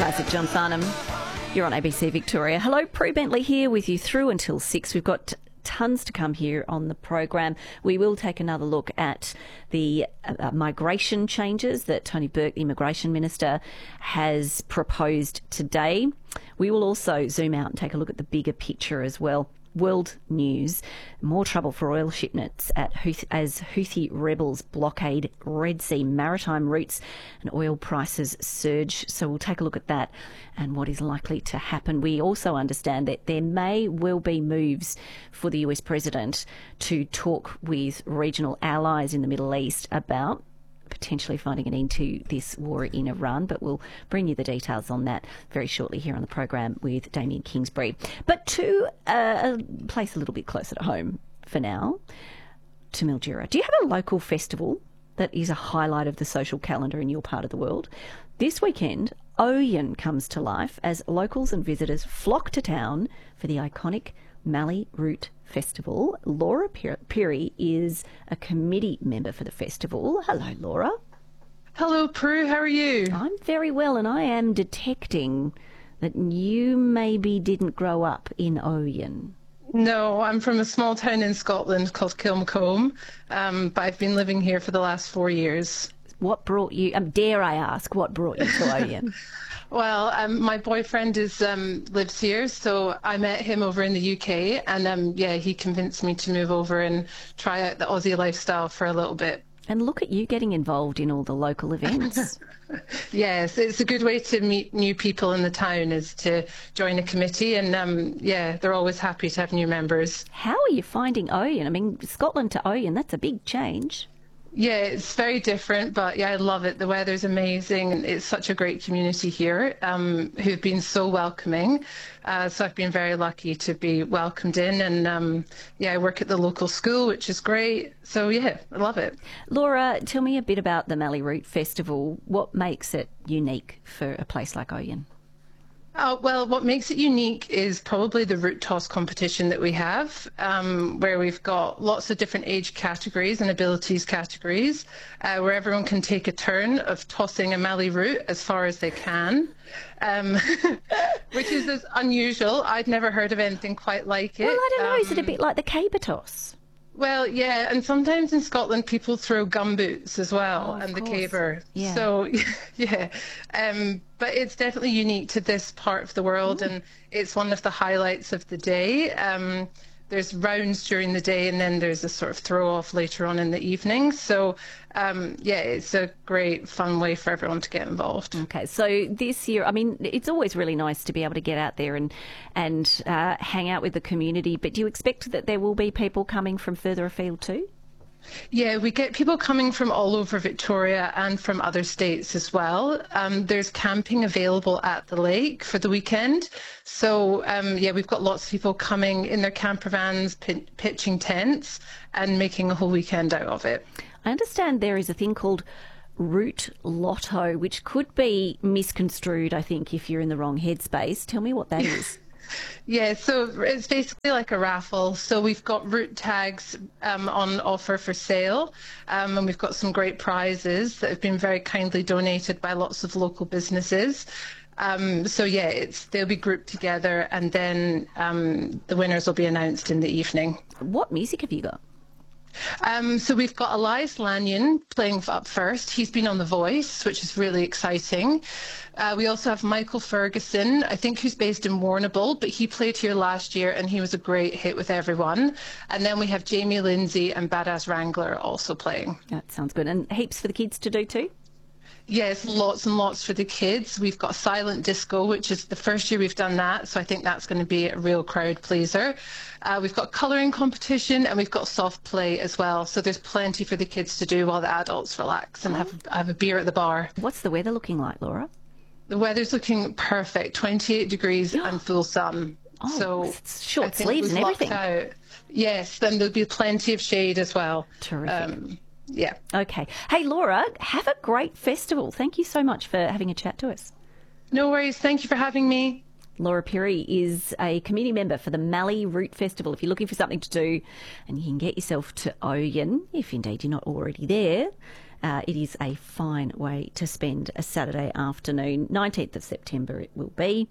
classic, John Farnham. You're on ABC Victoria. Hello, Prue Bentley here with you through until 6. We've got tons to come here on the program. We will take another look at the migration changes that Tony Burke, the Immigration Minister, has proposed today. We will also zoom out and take a look at the bigger picture as well. World news, more trouble for oil shipments as Houthi rebels blockade Red Sea maritime routes and oil prices surge. So we'll take a look at that and what is likely to happen. We also understand that there may well be moves for the US President to talk with regional allies in the Middle East about potentially finding an end to this war in Iran, but we'll bring you the details on that very shortly here on the program with Damien Kingsbury. But to a place a little bit closer to home for now, to Mildura. Do you have a local festival that is a highlight of the social calendar in your part of the world? This weekend, Oyen comes to life as locals and visitors flock to town for the iconic Mallee Route Festival. Laura Pirrie is a committee member for the festival. Hello, Laura. Hello, Prue. How are you? I'm very well, and I am detecting that you maybe didn't grow up in Oyen. No, I'm from a small town in Scotland called Kilmacombe, but I've been living here for the last 4 years. What brought you, dare I ask, what brought you to Oyen? Well, my boyfriend lives here, so I met him over in the UK, and he convinced me to move over and try out the Aussie lifestyle for a little bit. And look at you getting involved in all the local events. Yes, it's a good way to meet new people in the town is to join a committee, and they're always happy to have new members. How are you finding Oyen? I mean, Scotland to Oyen, that's a big change. Yeah, it's very different, but yeah, I love it. The weather's amazing. It's such a great community here who've been so welcoming. So I've been very lucky to be welcomed in. And I work at the local school, which is great. So yeah, I love it. Laura, tell me a bit about the Mallee Route Festival. What makes it unique for a place like Oyen? Well, what makes it unique is probably the route toss competition that we have, where we've got lots of different age categories and abilities categories, where everyone can take a turn of tossing a Mallee route as far as they can, which is unusual. I'd never heard of anything quite like it. Well, I don't know. Is it a bit like the caber toss? Well, yeah, and sometimes in Scotland people throw gumboots as well, and the caber. Yeah. So, yeah, but it's definitely unique to this part of the world, and it's one of the highlights of the day. There's rounds during the day, and then there's a sort of throw-off later on in the evening. So, it's a great, fun way for everyone to get involved. Okay, so this year, I mean, it's always really nice to be able to get out there and hang out with the community, but do you expect that there will be people coming from further afield too? Yeah, we get people coming from all over Victoria and from other states as well. There's camping available at the lake for the weekend. So, we've got lots of people coming in their camper vans, pitching tents and making a whole weekend out of it. I understand there is a thing called Route Lotto, which could be misconstrued, I think, if you're in the wrong headspace. Tell me what that is. Yeah, so it's basically like a raffle. So we've got route tags on offer for sale, and we've got some great prizes that have been very kindly donated by lots of local businesses. They'll be grouped together, and then the winners will be announced in the evening. What music have you got? So we've got Elias Lanyon playing up first. He's been on The Voice, which is really exciting. We also have Michael Ferguson, I think, who's based in Warrnambool, but he played here last year and he was a great hit with everyone. And then we have Jamie Lindsay and Badass Wrangler also playing. That sounds good. And heaps for the kids to do too? Yes, lots and lots for the kids. We've got silent disco, which is the first year we've done that, so I think that's going to be a real crowd pleaser. We've got colouring competition and we've got soft play as well, so there's plenty for the kids to do while the adults relax and have a beer at the bar. What's the weather looking like, Laura? The weather's looking perfect, 28 degrees and full sun. Oh, so it's short sleeves and everything. Out. Yes, then there'll be plenty of shade as well. Terrific. Yeah. Okay. Hey, Laura, have a great festival. Thank you so much for having a chat to us. No worries. Thank you for having me. Laura Pirrie is a community member for the Mallee Route Festival. If you're looking for something to do and you can get yourself to Oyen, if indeed you're not already there, It is a fine way to spend a Saturday afternoon. 19th of September it will be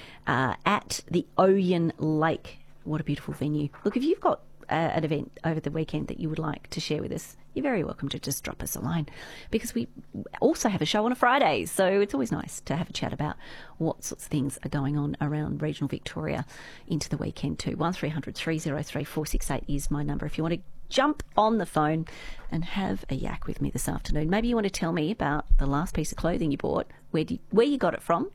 at the Oyen Lake. What a beautiful venue. Look, if you've got an event over the weekend that you would like to share with us, you're very welcome to just drop us a line, because we also have a show on a Friday, so it's always nice to have a chat about what sorts of things are going on around regional Victoria into the weekend too. 1300 303 468 is my number if you want to jump on the phone and have a yak with me this afternoon. Maybe you want to tell me about the last piece of clothing you bought, where you got it from,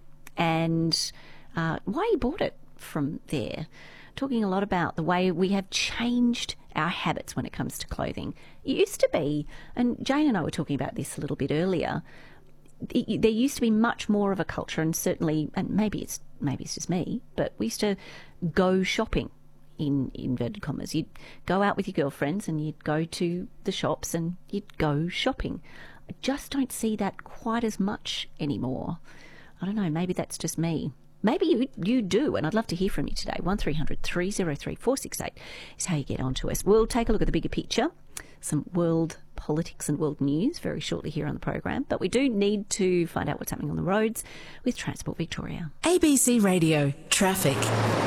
and why you bought it from there. Talking a lot about the way we have changed our habits when it comes to clothing. It used to be, and Jane and I were talking about this a little bit earlier, there used to be much more of a culture, and certainly, and maybe it's just me, but we used to go shopping, in inverted commas. You'd go out with your girlfriends and you'd go to the shops and you'd go shopping. I just don't see that quite as much anymore. I don't know, maybe that's just me. Maybe you do, and I'd love to hear from you today. 1300 303 468 is how you get on to us. We'll take a look at the bigger picture, some world politics and world news very shortly here on the program. But we do need to find out what's happening on the roads with Transport Victoria. ABC Radio Traffic.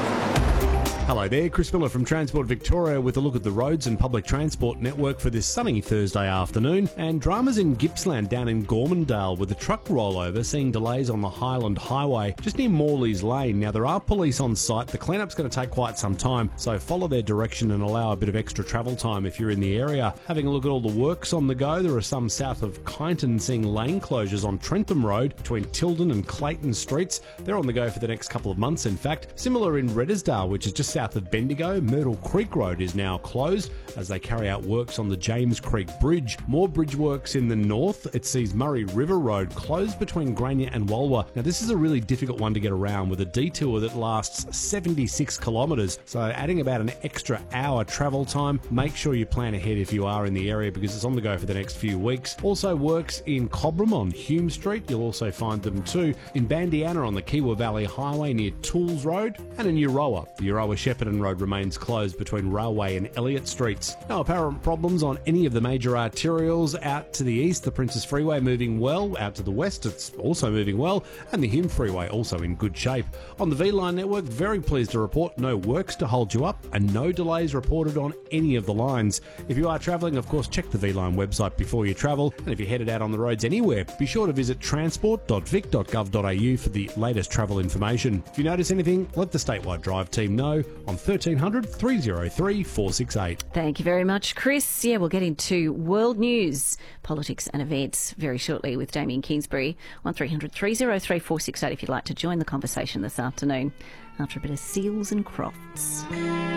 Hello there, Chris Miller from Transport Victoria with a look at the roads and public transport network for this sunny Thursday afternoon. And dramas in Gippsland down in Gormandale with a truck rollover, seeing delays on the Highland Highway just near Morley's Lane. Now, there are police on site. The cleanup's going to take quite some time, so follow their direction and allow a bit of extra travel time if you're in the area. Having a look at all the works on the go, there are some south of Kyneton seeing lane closures on Trentham Road between Tilden and Clayton Streets. They're on the go for the next couple of months, in fact. Similar in Reddersdale, which is just south of Bendigo, Myrtle Creek Road is now closed as they carry out works on the James Creek Bridge. More bridge works in the north. It sees Murray River Road closed between Grania and Walwa. Now, this is a really difficult one to get around with a detour that lasts 76 kilometres, so adding about an extra hour travel time. Make sure you plan ahead if you are in the area, because it's on the go for the next few weeks. Also works in Cobram on Hume Street. You'll also find them too in Bandiana on the Kiewa Valley Highway near Tools Road, and in Euroa. The Euroa Shepparton Road remains closed between Railway and Elliott Streets. No apparent problems on any of the major arterials. Out to the east, the Princess Freeway moving well. Out to the west, it's also moving well, and the Hume Freeway also in good shape. On the V-Line network, very pleased to report no works to hold you up and no delays reported on any of the lines. If you are travelling, of course, check the V-Line website before you travel, and if you're headed out on the roads anywhere, be sure to visit transport.vic.gov.au for the latest travel information. If you notice anything, let the Statewide Drive team know on 1300 303 468. Thank you very much, Chris. Yeah, we'll get into world news, politics and events very shortly with Damien Kingsbury. 1300 303 468 if you'd like to join the conversation this afternoon after a bit of Seals and Crofts.